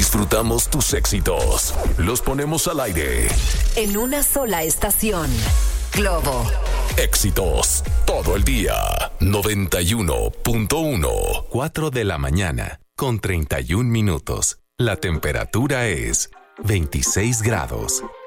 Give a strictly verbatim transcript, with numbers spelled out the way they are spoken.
Disfrutamos tus éxitos. Los ponemos al aire. En una sola estación. Globo. Éxitos. Todo el día. noventa y uno punto uno. cuatro de la mañana, con treinta y un minutos. La temperatura es veintiséis grados.